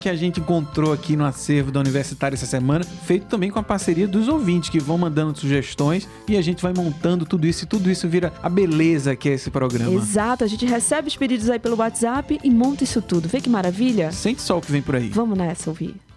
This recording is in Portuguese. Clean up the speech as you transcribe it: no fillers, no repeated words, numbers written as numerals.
que a gente encontrou aqui no acervo da Universitária essa semana, feito também com a parceria dos ouvintes que vão mandando sugestões e a gente vai montando tudo isso e tudo isso vira a beleza que é esse programa. Exato, a gente recebe os pedidos aí pelo WhatsApp e monta isso tudo. Vê que maravilha? Sente só o que vem por aí. Vamos nessa ouvir.